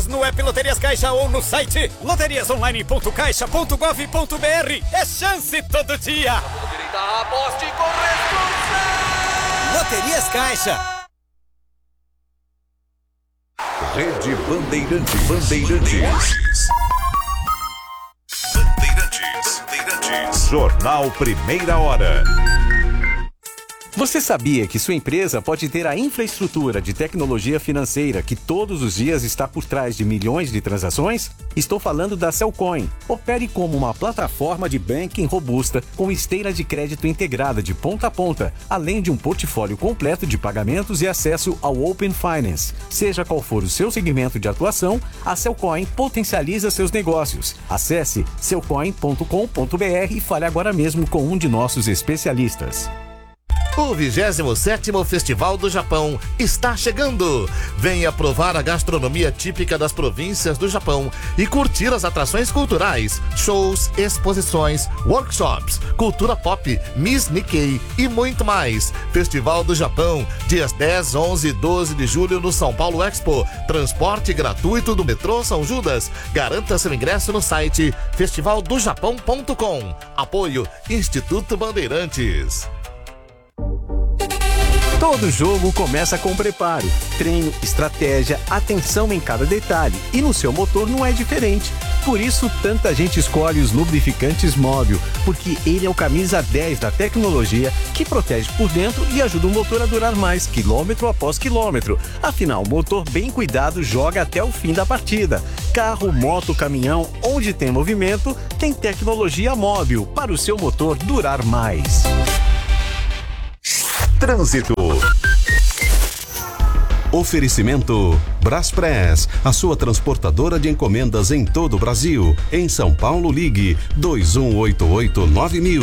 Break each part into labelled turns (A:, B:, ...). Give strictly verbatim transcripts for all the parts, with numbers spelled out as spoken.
A: no app Loterias Caixa ou no site loterias online ponto caixa ponto gov ponto br. É chance todo dia.
B: Aposte com responsabilidade.
A: Loterias Caixa.
C: Rede Bandeirantes. Bandeirantes. Bandeirantes. Bandeirantes. Jornal Primeira Hora.
D: Você sabia que sua empresa pode ter a infraestrutura de tecnologia financeira que todos os dias está por trás de milhões de transações? Estou falando da Cellcoin. Opere como uma plataforma de banking robusta com esteira de crédito integrada de ponta a ponta, além de um portfólio completo de pagamentos e acesso ao Open Finance. Seja qual for o seu segmento de atuação, a Cellcoin potencializa seus negócios. Acesse cellcoin ponto com ponto br e fale agora mesmo com um de nossos especialistas.
E: O vigésimo sétimo Festival do Japão está chegando. Venha provar a gastronomia típica das províncias do Japão e curtir as atrações culturais, shows, exposições, workshops, cultura pop, Miss Nikkei e muito mais. Festival do Japão, dias dez, onze e doze de julho no São Paulo Expo. Transporte gratuito do metrô São Judas. Garanta seu ingresso no site festival do japão ponto com. Apoio Instituto Bandeirantes.
D: Todo jogo começa com preparo, treino, estratégia, atenção em cada detalhe. E no seu motor não é diferente. Por isso, tanta gente escolhe os lubrificantes Móbil, porque ele é o camisa dez da tecnologia que protege por dentro e ajuda o motor a durar mais, quilômetro após quilômetro. Afinal, motor bem cuidado joga até o fim da partida. Carro, moto, caminhão, onde tem movimento, tem tecnologia Móbil para o seu motor durar mais.
C: Trânsito. Oferecimento Braspress, a sua transportadora de encomendas em todo o Brasil. Em São Paulo, ligue dois um oito oito nove mil.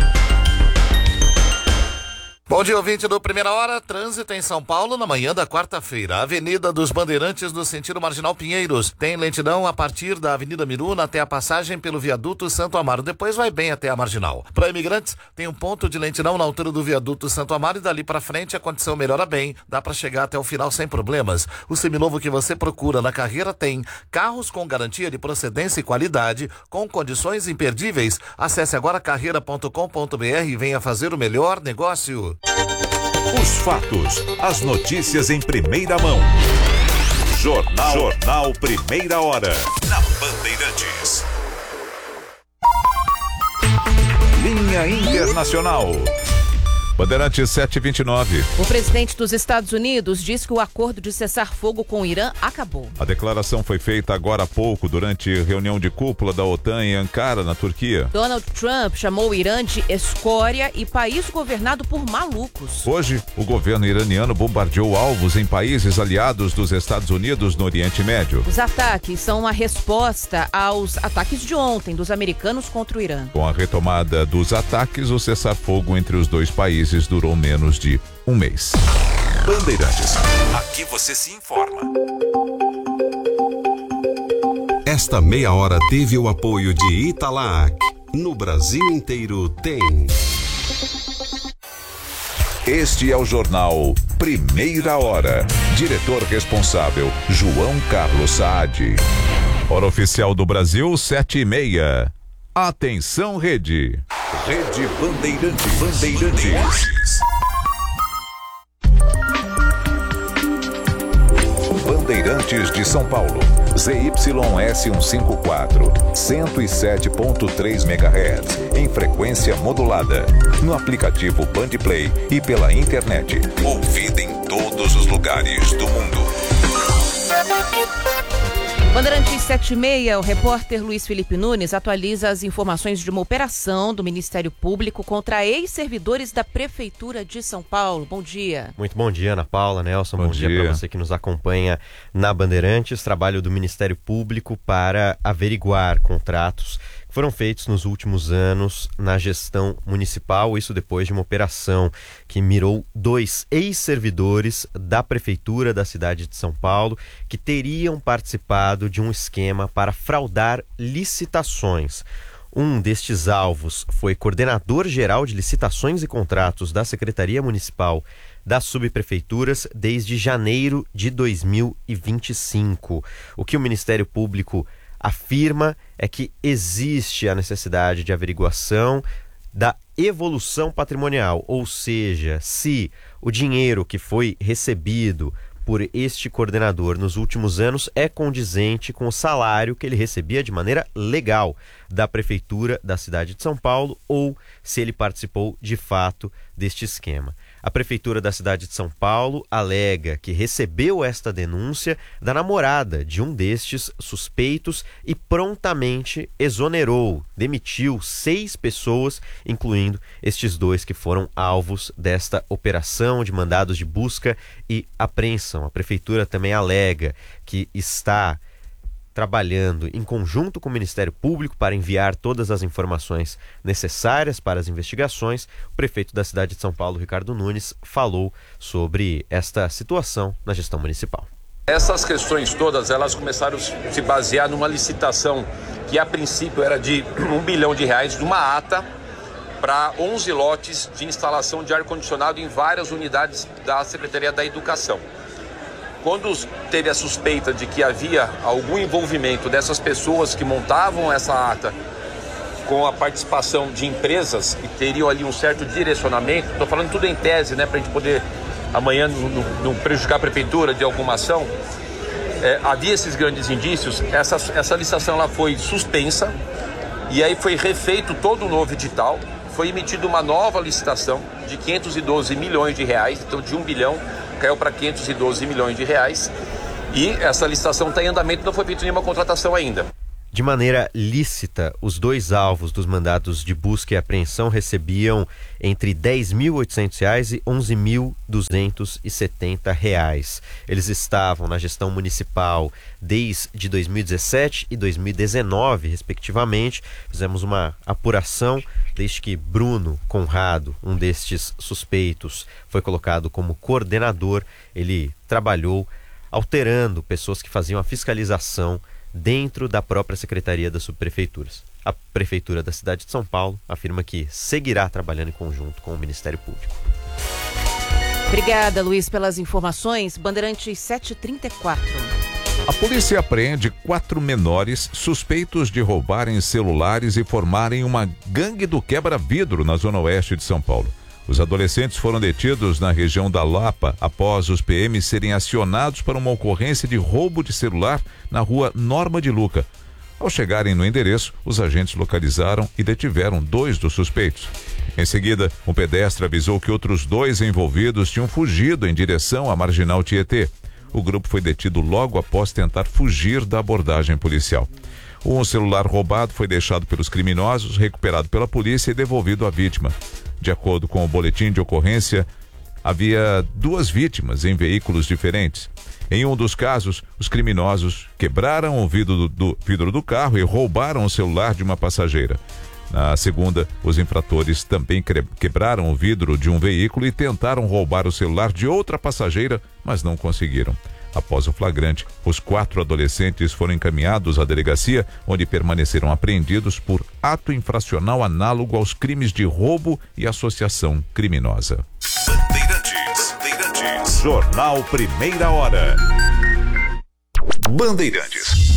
E: Bom dia, ouvinte do Primeira Hora. Trânsito em São Paulo na manhã da quarta-feira. Avenida dos Bandeirantes no sentido Marginal Pinheiros. Tem lentidão a partir da Avenida Miruna até a passagem pelo viaduto Santo Amaro. Depois vai bem até a Marginal. Para imigrantes, tem um ponto de lentidão na altura do viaduto Santo Amaro e dali para frente a condição melhora bem. Dá para chegar até o final sem problemas. O seminovo que você procura na carreira tem carros com garantia de procedência e qualidade, com condições imperdíveis. Acesse agora carreira ponto com ponto br e venha fazer o melhor negócio.
C: Os fatos, as notícias em primeira mão. Jornal, Jornal Primeira Hora. Na Bandeirantes. Linha Internacional. Bandeirantes sete e vinte e nove.
F: O presidente dos Estados Unidos diz que o acordo de cessar fogo com o Irã acabou.
C: A declaração foi feita agora há pouco durante reunião de cúpula da OTAN em Ankara, na Turquia.
F: Donald Trump chamou o Irã de escória e país governado por malucos.
C: Hoje, o governo iraniano bombardeou alvos em países aliados dos Estados Unidos no Oriente Médio.
F: Os ataques são uma resposta aos ataques de ontem dos americanos contra o Irã.
C: Com a retomada dos ataques, o cessar-fogo entre os dois países durou menos de um mês. Bandeirantes. Aqui você se informa.
G: Esta meia hora teve o apoio de Italac. No Brasil inteiro tem.
C: Este é o jornal Primeira Hora. Diretor responsável, João Carlos Saad. Hora oficial do Brasil, sete e meia. Atenção, Rede. Rede Bandeirantes. Bandeirantes. Bandeirantes de São Paulo. Z Y S cento e cinquenta e quatro, cento e sete ponto três megahertz, em frequência modulada. No aplicativo Bandplay e pela internet. Ouvida em todos os lugares do mundo.
F: Bandeirantes sete e meia, o repórter Luiz Felipe Nunes atualiza as informações de uma operação do Ministério Público contra ex-servidores da Prefeitura de São Paulo. Bom dia.
H: Muito bom dia, Ana Paula, Nelson. Bom,
C: bom
H: dia, dia para você que nos acompanha na Bandeirantes. Trabalho do Ministério Público para averiguar contratos que foram feitos nos últimos anos na gestão municipal, isso depois de uma operação que mirou dois ex-servidores da Prefeitura da cidade de São Paulo que teriam participado de um esquema para fraudar licitações. Um destes alvos foi coordenador-geral de licitações e contratos da Secretaria Municipal das Subprefeituras desde janeiro de dois mil e vinte e cinco. O que o Ministério Público afirma é que existe a necessidade de averiguação da evolução patrimonial, ou seja, se o dinheiro que foi recebido por este coordenador nos últimos anos é condizente com o salário que ele recebia de maneira legal da Prefeitura da cidade de São Paulo ou se ele participou de fato deste esquema. A Prefeitura da cidade de São Paulo alega que recebeu esta denúncia da namorada de um destes suspeitos e prontamente exonerou, demitiu seis pessoas, incluindo estes dois que foram alvos desta operação de mandados de busca e apreensão. A Prefeitura também alega que está trabalhando em conjunto com o Ministério Público para enviar todas as informações necessárias para as investigações. O prefeito da cidade de São Paulo, Ricardo Nunes, falou sobre esta situação na gestão municipal.
I: Essas questões todas, elas começaram a se basear numa licitação que a princípio era de um bilhão de reais, de uma ata para onze lotes de instalação de ar-condicionado em várias unidades da Secretaria da Educação. Quando teve a suspeita de que havia algum envolvimento dessas pessoas que montavam essa ata com a participação de empresas que teriam ali um certo direcionamento, estou falando tudo em tese, né, para a gente poder amanhã não prejudicar a prefeitura de alguma ação, é, havia esses grandes indícios, essa, essa licitação ela foi suspensa e aí foi refeito todo um novo edital, foi emitida uma nova licitação de quinhentos e doze milhões de reais, então de um bilhão, caiu para quinhentos e doze milhões de reais e essa licitação está em andamento, não foi feita nenhuma contratação ainda.
H: De maneira lícita, os dois alvos dos mandados de busca e apreensão recebiam entre dez mil e oitocentos reais e onze mil duzentos e setenta reais. Eles estavam na gestão municipal desde dois mil e dezessete e dois mil e dezenove, respectivamente. Fizemos uma apuração desde que Bruno Conrado, um destes suspeitos, foi colocado como coordenador. Ele trabalhou alterando pessoas que faziam a fiscalização dentro da própria Secretaria das Subprefeituras. A Prefeitura da cidade de São Paulo afirma que seguirá trabalhando em conjunto com o Ministério Público.
F: Obrigada, Luiz, pelas informações. Bandeirantes sete e trinta e quatro.
C: A polícia apreende quatro menores suspeitos de roubarem celulares e formarem uma gangue do quebra-vidro na zona oeste de São Paulo. Os adolescentes foram detidos na região da Lapa após os P Ms serem acionados para uma ocorrência de roubo de celular na rua Norma de Luca. Ao chegarem no endereço, os agentes localizaram e detiveram dois dos suspeitos. Em seguida, um pedestre avisou que outros dois envolvidos tinham fugido em direção à Marginal Tietê. O grupo foi detido logo após tentar fugir da abordagem policial. Um celular roubado foi deixado pelos criminosos, recuperado pela polícia e devolvido à vítima. De acordo com o boletim de ocorrência, havia duas vítimas em veículos diferentes. Em um dos casos, os criminosos quebraram o vidro do, do, vidro do carro e roubaram o celular de uma passageira. Na segunda, os infratores também quebraram o vidro de um veículo e tentaram roubar o celular de outra passageira, mas não conseguiram. Após o flagrante, os quatro adolescentes foram encaminhados à delegacia, onde permaneceram apreendidos por ato infracional análogo aos crimes de roubo e associação criminosa.
J: Bandeirantes, Bandeirantes. Jornal Primeira Hora. Bandeirantes.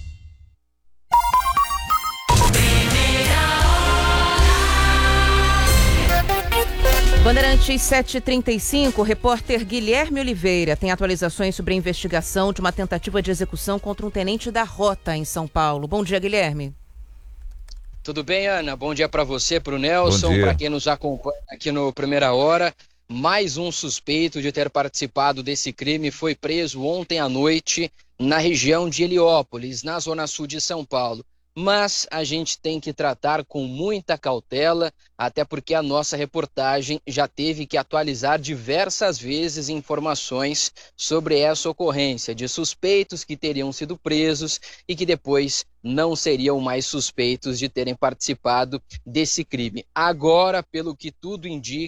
F: Bandeirantes sete e trinta e cinco, o repórter Guilherme Oliveira tem atualizações sobre a investigação de uma tentativa de execução contra um tenente da Rota em São Paulo. Bom dia, Guilherme.
K: Tudo bem, Ana? Bom dia para você, para o Nelson, para quem nos acompanha aqui no Primeira Hora. Mais um suspeito de ter participado desse crime foi preso ontem à noite na região de Heliópolis, na zona sul de São Paulo. Mas a gente tem que tratar com muita cautela, até porque a nossa reportagem já teve que atualizar diversas vezes informações sobre essa ocorrência de suspeitos que teriam sido presos e que depois não seriam mais suspeitos de terem participado desse crime. Agora, pelo que tudo indica,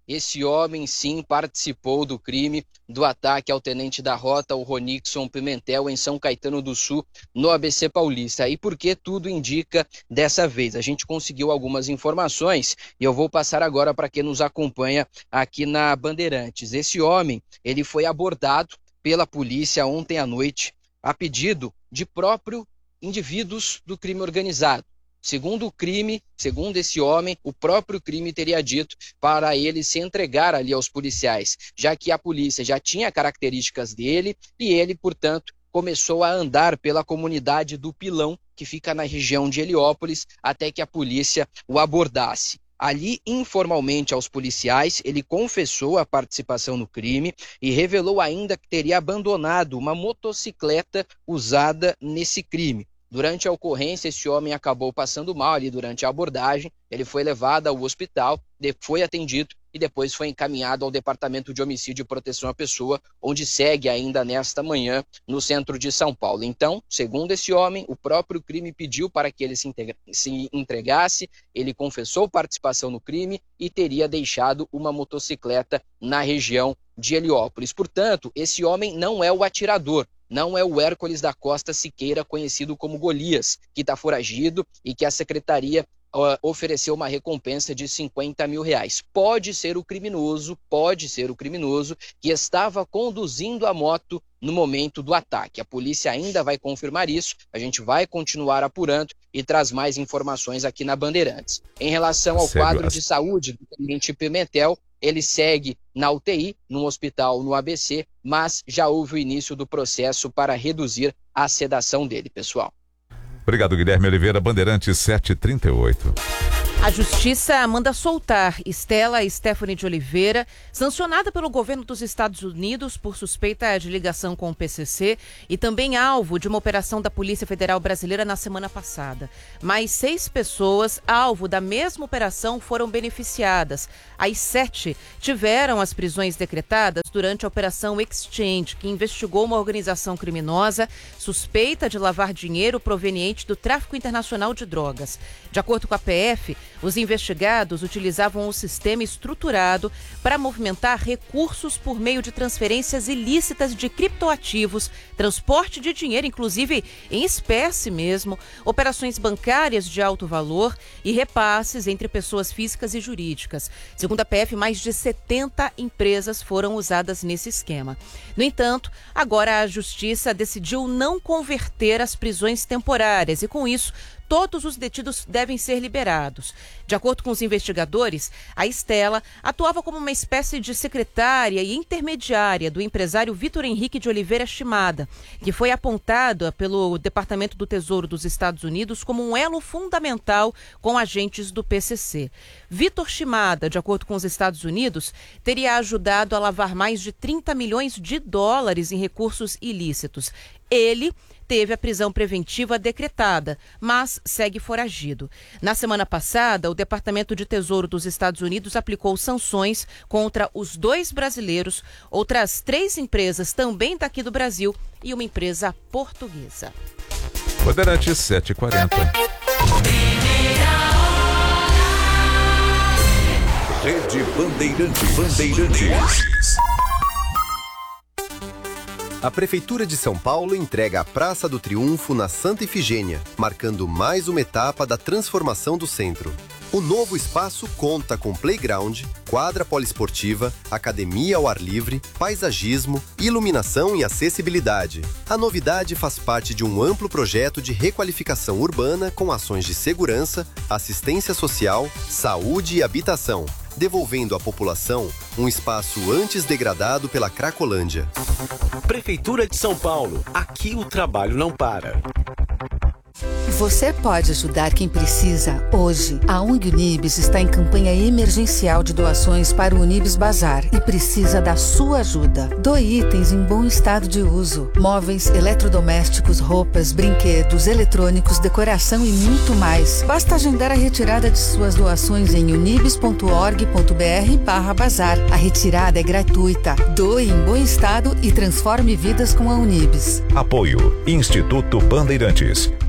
K: esse homem sim participou do crime do ataque ao tenente da rota, o Ronixon Pimentel, em São Caetano do Sul, no A B C Paulista. E por que tudo indica dessa vez? A gente conseguiu algumas informações e eu vou passar agora para quem nos acompanha aqui na Bandeirantes. Esse homem, ele foi abordado pela polícia ontem à noite a pedido de próprio indivíduos do crime organizado. Segundo o crime, segundo esse homem, o próprio crime teria dito para ele se entregar ali aos policiais, já que a polícia já tinha características dele e ele, portanto, começou a andar pela comunidade do Pilão, que fica na região de Heliópolis, até que a polícia o abordasse. Ali, informalmente aos policiais, ele confessou a participação no crime e revelou ainda que teria abandonado uma motocicleta usada nesse crime. Durante a ocorrência, esse homem acabou passando mal ali durante a abordagem, ele foi levado ao hospital, foi atendido e depois foi encaminhado ao Departamento de Homicídio e Proteção à Pessoa, onde segue ainda nesta manhã no centro de São Paulo. Então, segundo esse homem, o próprio crime pediu para que ele se, integra- se entregasse, ele confessou participação no crime e teria deixado uma motocicleta na região de Heliópolis. Portanto, esse homem não é o atirador. Não é o Hércules da Costa Siqueira, conhecido como Golias, que está foragido e que a secretaria uh, ofereceu uma recompensa de cinquenta mil reais. Pode ser o criminoso, pode ser o criminoso que estava conduzindo a moto no momento do ataque. A polícia ainda vai confirmar isso, a gente vai continuar apurando e traz mais informações aqui na Bandeirantes. Em relação ao
C: Sério?
K: quadro de saúde do tenente Pimentel, ele segue na U T I, num hospital no A B C, mas já houve o início do processo para reduzir a sedação dele, pessoal.
C: Obrigado, Guilherme Oliveira, Bandeirantes sete e trinta e oito.
F: A Justiça manda soltar Estela Stephanie de Oliveira, sancionada pelo governo dos Estados Unidos por suspeita de ligação com o P C C e também alvo de uma operação da Polícia Federal Brasileira na semana passada. Mais seis pessoas, alvo da mesma operação, foram beneficiadas. As sete tiveram as prisões decretadas durante a Operação Exchange, que investigou uma organização criminosa suspeita de lavar dinheiro proveniente do tráfico internacional de drogas. De acordo com a P F, os investigados utilizavam um sistema estruturado para movimentar recursos por meio de transferências ilícitas de criptoativos, transporte de dinheiro, inclusive em espécie mesmo, operações bancárias de alto valor e repasses entre pessoas físicas e jurídicas. Segundo a P F, mais de setenta empresas foram usadas nesse esquema. No entanto, agora a Justiça decidiu não converter as prisões temporárias e, com isso, todos os detidos devem ser liberados. De acordo com os investigadores, a Estela atuava como uma espécie de secretária e intermediária do empresário Vitor Henrique de Oliveira Shimada, que foi apontado pelo Departamento do Tesouro dos Estados Unidos como um elo fundamental com agentes do P C C. Vitor Shimada, de acordo com os Estados Unidos, teria ajudado a lavar mais de trinta milhões de dólares em recursos ilícitos. Ele teve a prisão preventiva decretada, mas segue foragido. Na semana passada, o Departamento de Tesouro dos Estados Unidos aplicou sanções contra os dois brasileiros, outras três empresas também daqui do Brasil e uma empresa portuguesa.
C: Bandeirantes sete e quarenta.
J: Rede Bandeirantes. Bandeirantes.
L: A Prefeitura de São Paulo entrega a Praça do Triunfo na Santa Ifigênia, marcando mais uma etapa da transformação do centro. O novo espaço conta com playground, quadra poliesportiva, academia ao ar livre, paisagismo, iluminação e acessibilidade. A novidade faz parte de um amplo projeto de requalificação urbana com ações de segurança, assistência social, saúde e habitação, devolvendo à população um espaço antes degradado pela Cracolândia.
M: Prefeitura de São Paulo. Aqui o trabalho não para.
N: Você pode ajudar quem precisa hoje. A O N G Unibis está em campanha emergencial de doações para o Unibis Bazar e precisa da sua ajuda. Doe itens em bom estado de uso. Móveis, eletrodomésticos, roupas, brinquedos, eletrônicos, decoração e muito mais. Basta agendar a retirada de suas doações em unibis ponto org ponto br barra bazar. A retirada é gratuita. Doe em bom estado e transforme vidas com a Unibis.
C: Apoio Instituto Bandeirantes.